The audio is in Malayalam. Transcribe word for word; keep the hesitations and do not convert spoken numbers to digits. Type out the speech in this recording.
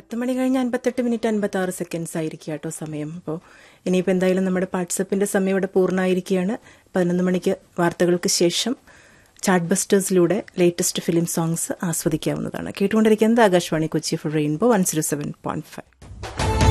പത്ത് മണി കഴിഞ്ഞ് അൻപത്തെട്ട് മിനിറ്റ് അൻപത്തി ആറ് സെക്കൻഡ്സ് ആയിരിക്കും കേട്ടോ സമയം. അപ്പോൾ ഇനിയിപ്പോൾ എന്തായാലും നമ്മുടെ വാട്സപ്പിൻ്റെ സമയം ഇവിടെ പൂർണ്ണമായിരിക്കുകയാണ്. പതിനൊന്ന് മണിക്ക് വാർത്തകൾക്ക് ശേഷം ചാറ്റ് ബസ്റ്റേഴ്സിലൂടെ ലേറ്റസ്റ്റ് ഫിലിം സോങ്സ് ആസ്വദിക്കാവുന്നതാണ്. കേട്ടുകൊണ്ടിരിക്കുന്നത് Akashvani Kochi four rainbow one zero seven point five.